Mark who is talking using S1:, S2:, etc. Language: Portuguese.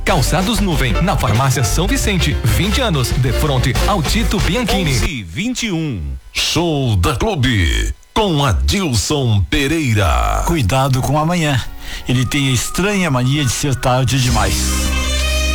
S1: Calçados Nuvem, na Farmácia São Vicente, 20 anos, de frente ao Tito Bianchini.
S2: 11:21.
S3: Show da Clube, com Adilson Pereira.
S4: Cuidado com amanhã. Ele tem a estranha mania de ser tarde demais.